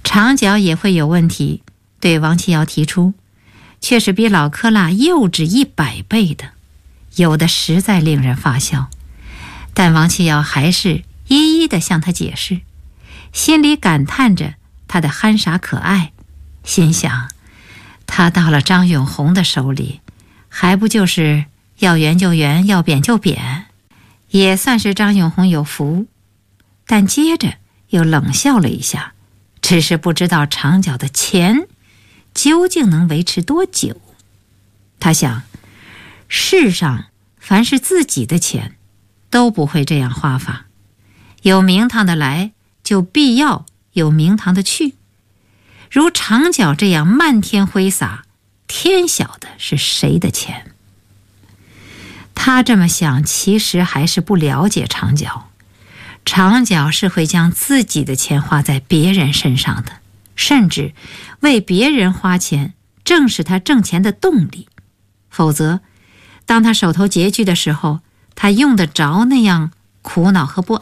长脚也会有问题，对王七瑶提出，却是比老克拉幼稚100倍的，有的实在令人发笑。但王七瑶还是一一地向他解释，心里感叹着他的憨傻可爱，心想他到了张永红的手里，还不就是要圆就圆，要扁就扁，也算是张永红有福。但接着又冷笑了一下，只是不知道长脚的钱究竟能维持多久。他想，世上凡是自己的钱都不会这样花法，有名堂的来，就必要有名堂的去。如长脚这样漫天挥洒，天晓得是谁的钱。他这么想，其实还是不了解长脚。长脚是会将自己的钱花在别人身上的，甚至为别人花钱正是他挣钱的动力。否则，当他手头拮据的时候，他用得着那样苦恼和不安？